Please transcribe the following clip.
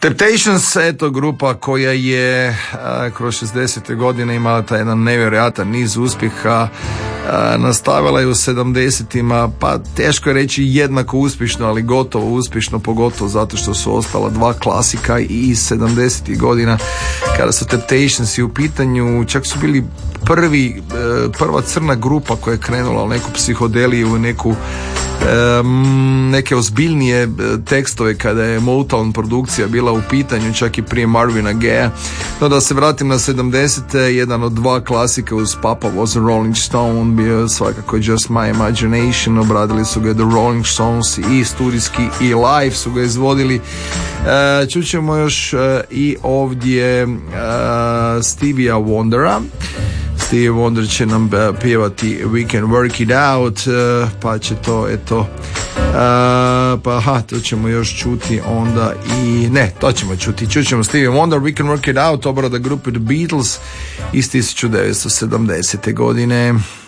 Temptations, eto grupa koja je kroz 60. godine imala taj jedan nevjerojatan niz uspjeha, nastavila je u 70-ima, pa teško je reći jednako uspješno, ali gotovo uspješno, pogotovo zato što su ostala dva klasika iz 70-ih godina kada su Temptations u pitanju. Čak su bili prva crna grupa koja je krenula u neku psihodeliju, neke ozbiljnije tekstove kada je Motown produkcija bila u pitanju, čak i prije Marvina Gaye. No da se vratim na 70. jedan od dva klasika uz Papa was a Rolling Stone bio svakako Just My Imagination, obradili su ga The Rolling Stones i studijski i live su ga izvodili. Čućemo još i ovdje Stevia Wondera. Stevie Wonder će nam pjevati We Can Work It Out, pa će to eto to ćemo još čuti onda čućemo Stevie Wonder, We Can Work It Out, obrada grupe The Beatles iz 1970. godine.